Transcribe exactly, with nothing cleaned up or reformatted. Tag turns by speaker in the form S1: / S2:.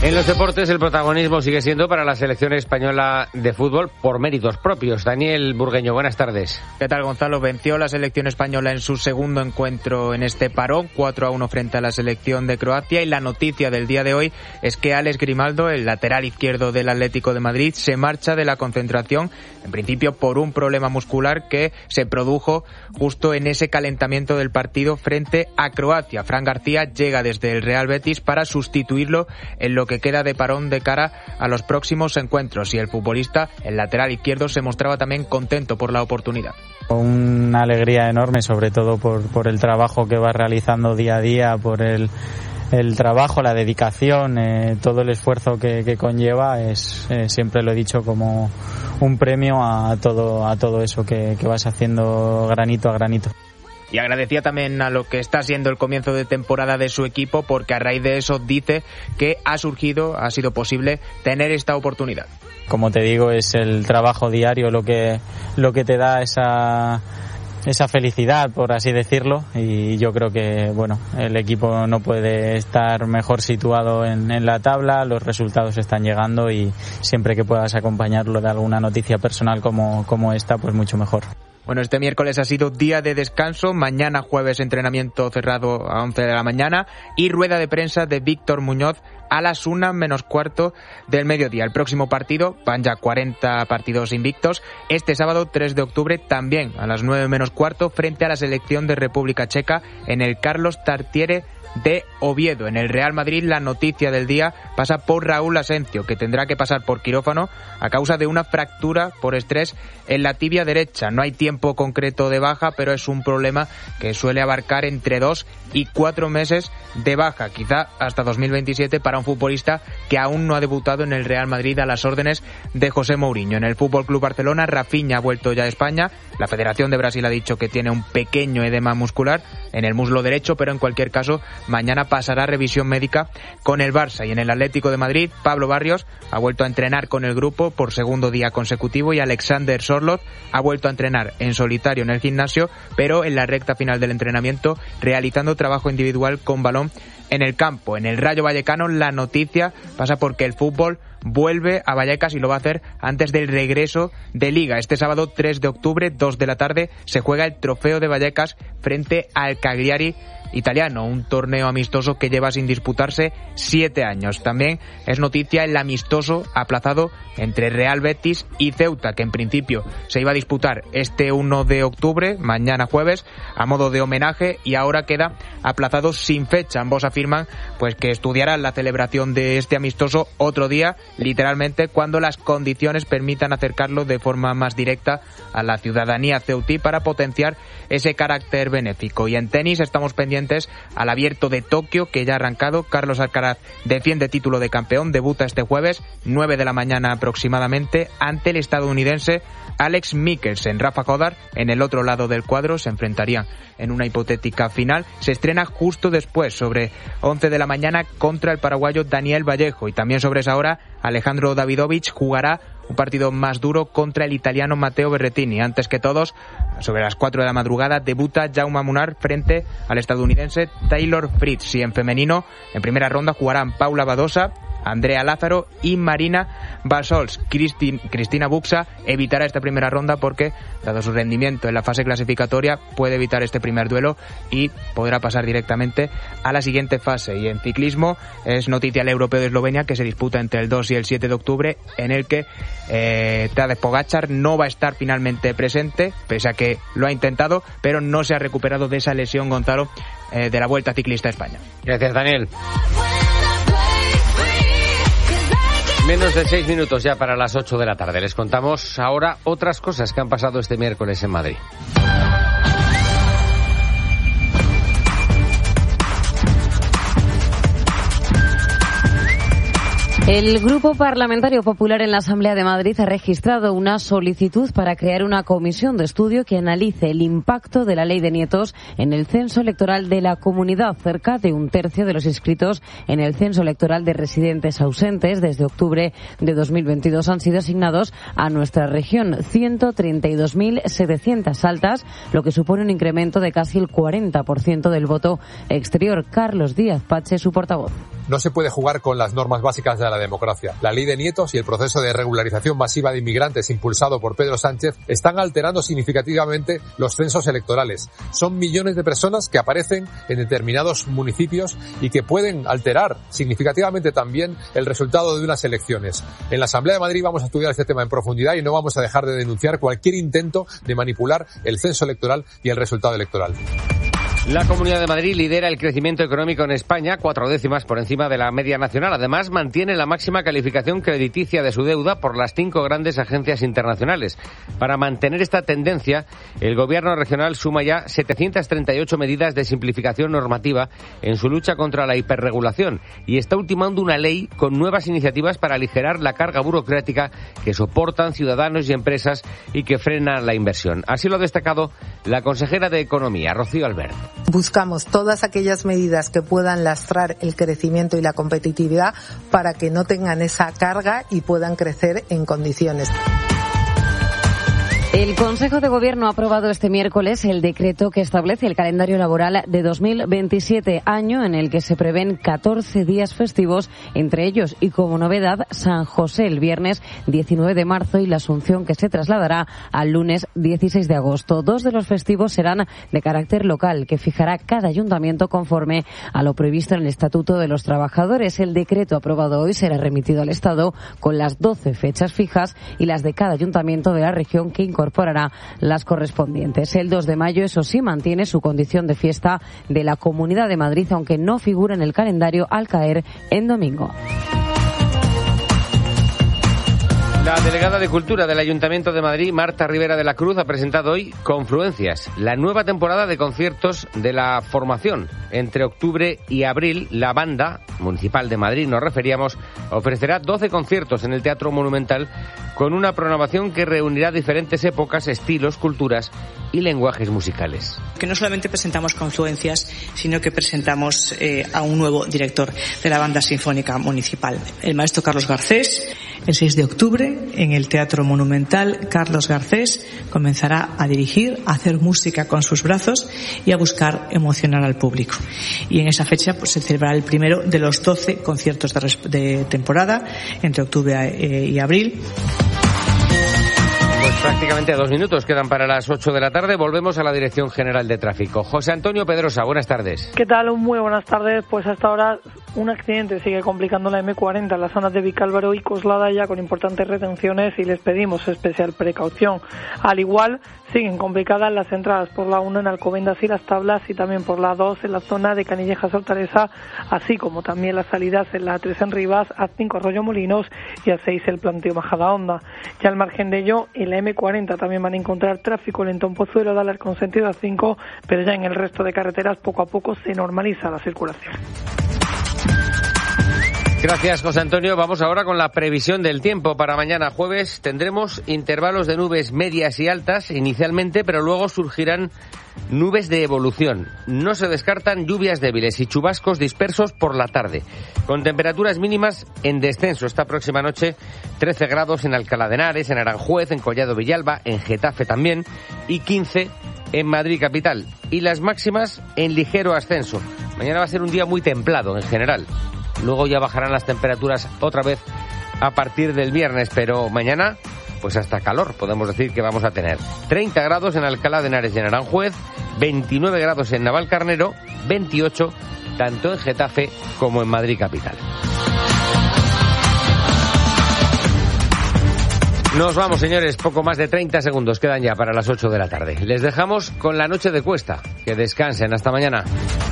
S1: En los deportes el protagonismo sigue siendo para la selección española de fútbol por méritos propios. Daniel Burgueño, buenas tardes.
S2: ¿Qué tal, Gonzalo? Venció la selección española en su segundo encuentro en este parón, cuatro a uno frente a la selección de Croacia, y la noticia del día de hoy es que Alex Grimaldo, el lateral izquierdo del Atlético de Madrid, se marcha de la concentración, en principio por un problema muscular que se produjo justo en ese calentamiento del partido frente a Croacia. Fran García llega desde el Real Betis para sustituirlo en lo que queda de parón de cara a los próximos encuentros, y el futbolista, el lateral izquierdo, se mostraba también contento por la oportunidad.
S3: Una alegría enorme, sobre todo por, por el trabajo que va realizando día a día, por el, el trabajo, la dedicación, eh, todo el esfuerzo que, que conlleva. Es eh, siempre lo he dicho, como un premio a todo, a todo eso que, que vas haciendo granito a granito.
S2: Y agradecía también a lo que está siendo el comienzo de temporada de su equipo, porque a raíz de eso dice que ha surgido, ha sido posible tener esta oportunidad.
S3: Como te digo, es el trabajo diario lo que, lo que te da esa, esa felicidad, por así decirlo, y yo creo que bueno, el equipo no puede estar mejor situado en, en la tabla, los resultados están llegando, y siempre que puedas acompañarlo de alguna noticia personal como, como esta, pues mucho mejor.
S2: Bueno, este miércoles ha sido día de descanso, mañana jueves entrenamiento cerrado a once de la mañana y rueda de prensa de Víctor Muñoz a las una menos cuarto del mediodía. El próximo partido, van ya cuarenta partidos invictos, este sábado tres de octubre también a las nueve menos cuarto frente a la selección de República Checa en el Carlos Tartiere de Oviedo. En el Real Madrid la noticia del día pasa por Raúl Asencio, que tendrá que pasar por quirófano a causa de una fractura por estrés en la tibia derecha. No hay tiempo concreto de baja, pero es un problema que suele abarcar entre dos y cuatro meses de baja, quizá hasta dos mil veintisiete, para un futbolista que aún no ha debutado en el Real Madrid a las órdenes de José Mourinho. En el F C Barcelona, Rafinha ha vuelto ya a España. La Federación de Brasil ha dicho que tiene un pequeño edema muscular en el muslo derecho, pero en cualquier caso mañana pasará revisión médica con el Barça. Y en el Atlético de Madrid, Pablo Barrios ha vuelto a entrenar con el grupo por segundo día consecutivo, y Alexander Sorloth ha vuelto a entrenar en solitario en el gimnasio, pero en la recta final del entrenamiento realizando trabajo individual con balón en el campo. En el Rayo Vallecano la noticia pasa porque el fútbol vuelve a Vallecas y lo va a hacer antes del regreso de Liga. Este sábado tres de octubre, dos de la tarde, se juega el Trofeo de Vallecas frente al Cagliari italiano, un torneo amistoso que lleva sin disputarse siete años. También es noticia el amistoso aplazado entre Real Betis y Ceuta, que en principio se iba a disputar este uno de octubre, mañana jueves, a modo de homenaje, y ahora queda aplazado sin fecha. Ambos afirman pues que estudiarán la celebración de este amistoso otro día, literalmente cuando las condiciones permitan acercarlo de forma más directa a la ciudadanía ceutí para potenciar ese carácter benéfico. Y en tenis estamos pendientes al Abierto de Tokio, que ya ha arrancado. Carlos Alcaraz defiende título de campeón, debuta este jueves, nueve de la mañana aproximadamente, ante el estadounidense Alex Mikkelsen. Rafa Kodar, en el otro lado del cuadro, se enfrentarían en una hipotética final. Se estrena justo después, sobre once de la mañana, contra el paraguayo Daniel Vallejo, y también sobre esa hora Alejandro Davidovich jugará un partido más duro contra el italiano Matteo Berrettini. Antes que todos, sobre las cuatro de la madrugada, debuta Jaume Munar frente al estadounidense Taylor Fritz. Y en femenino, en primera ronda jugarán Paula Badosa, Andrea Lázaro y Marina Basols. Cristin, Cristina Buxa evitará esta primera ronda porque, dado su rendimiento en la fase clasificatoria, puede evitar este primer duelo y podrá pasar directamente a la siguiente fase. Y en ciclismo es noticia el Europeo de Eslovenia, que se disputa entre el dos y el siete de octubre, en el que eh, Tadej Pogačar no va a estar finalmente presente, pese a que lo ha intentado, pero no se ha recuperado de esa lesión, Gonzalo, eh, de la Vuelta Ciclista a España.
S1: Gracias, Daniel. Menos de seis minutos ya para las ocho de la tarde. Les contamos ahora otras cosas que han pasado este miércoles en Madrid.
S4: El Grupo Parlamentario Popular en la Asamblea de Madrid ha registrado una solicitud para crear una comisión de estudio que analice el impacto de la ley de nietos en el censo electoral de la comunidad. Cerca de un tercio de los inscritos en el censo electoral de residentes ausentes desde octubre de dos mil veintidós han sido asignados a nuestra región, ciento treinta y dos mil setecientas altas, lo que supone un incremento de casi el cuarenta por ciento del voto exterior. Carlos Díaz Pache, su portavoz.
S5: No se puede jugar con las normas básicas de la democracia. La ley de nietos y el proceso de regularización masiva de inmigrantes impulsado por Pedro Sánchez están alterando significativamente los censos electorales. Son millones de personas que aparecen en determinados municipios y que pueden alterar significativamente también el resultado de unas elecciones. En la Asamblea de Madrid vamos a estudiar este tema en profundidad y no vamos a dejar de denunciar cualquier intento de manipular el censo electoral y el resultado electoral.
S1: La Comunidad de Madrid lidera el crecimiento económico en España, cuatro décimas por encima de la media nacional. Además, mantiene la máxima calificación crediticia de su deuda por las cinco grandes agencias internacionales. Para mantener esta tendencia, el Gobierno regional suma ya setecientas treinta y ocho medidas de simplificación normativa en su lucha contra la hiperregulación y está ultimando una ley con nuevas iniciativas para aligerar la carga burocrática que soportan ciudadanos y empresas y que frena la inversión. Así lo ha destacado la consejera de Economía, Rocío Albert.
S6: Buscamos todas aquellas medidas que puedan lastrar el crecimiento y la competitividad para que no tengan esa carga y puedan crecer en condiciones.
S4: El Consejo de Gobierno ha aprobado este miércoles el decreto que establece el calendario laboral de dos mil veintisiete, año en el que se prevén catorce días festivos, entre ellos y como novedad San José el viernes diecinueve de marzo y la Asunción, que se trasladará al lunes dieciséis de agosto. Dos de los festivos serán de carácter local, que fijará cada ayuntamiento conforme a lo previsto en el Estatuto de los Trabajadores. El decreto aprobado hoy será remitido al Estado con las doce fechas fijas y las de cada ayuntamiento de la región, que incorporará las correspondientes. El dos de mayo, eso sí, mantiene su condición de fiesta de la Comunidad de Madrid, aunque no figura en el calendario al caer en domingo.
S1: La delegada de Cultura del Ayuntamiento de Madrid, Marta Rivera de la Cruz, ha presentado hoy Confluencias, la nueva temporada de conciertos de la formación. Entre octubre y abril, la Banda Municipal de Madrid, nos referíamos, ofrecerá doce conciertos en el Teatro Monumental con una programación que reunirá diferentes épocas, estilos, culturas y lenguajes musicales.
S7: Que no solamente presentamos Confluencias, sino que presentamos eh, a un nuevo director de la Banda Sinfónica Municipal, el maestro Carlos Garcés. El seis de octubre, en el Teatro Monumental, Carlos Garcés comenzará a dirigir, a hacer música con sus brazos y a buscar emocionar al público. Y en esa fecha pues se celebrará el primero de los doce conciertos de, de temporada, entre octubre eh, y abril.
S1: Pues prácticamente dos minutos quedan para las ocho de la tarde. Volvemos a la Dirección General de Tráfico. José Antonio Pedrosa, buenas tardes.
S8: ¿Qué tal? Muy buenas tardes. Pues hasta ahora un accidente sigue complicando la eme cuarenta en las zonas de Vicálvaro y Coslada, ya con importantes retenciones, y les pedimos especial precaución. Al igual, siguen complicadas las entradas por la uno en Alcobendas y Las Tablas, y también por la dos en la zona de Canillejas Hortaleza, así como también las salidas en la A tres en Rivas, A cinco Arroyo Molinos y A seis el Planteo Majadahonda. Ya al margen de ello, en la eme cuarenta también van a encontrar tráfico lento en Pozuelo de Alar con sentido A cinco, pero ya en el resto de carreteras poco a poco se normaliza la circulación.
S1: Gracias, José Antonio. Vamos ahora con la previsión del tiempo. Para mañana jueves tendremos intervalos de nubes medias y altas inicialmente, pero luego surgirán nubes de evolución. No se descartan lluvias débiles y chubascos dispersos por la tarde, con temperaturas mínimas en descenso. Esta próxima noche, trece grados en Alcalá de Henares, en Aranjuez, en Collado Villalba, en Getafe también, y quince en Madrid capital. Y las máximas en ligero ascenso. Mañana va a ser un día muy templado en general. Luego ya bajarán las temperaturas otra vez a partir del viernes, pero mañana pues hasta calor podemos decir que vamos a tener. treinta grados en Alcalá de Henares y en Aranjuez, veintinueve grados en Navalcarnero, veintiocho tanto en Getafe como en Madrid capital. Nos vamos, señores, poco más de treinta segundos quedan ya para las ocho de la tarde. Les dejamos con la noche de Cuesta. Que descansen, hasta mañana.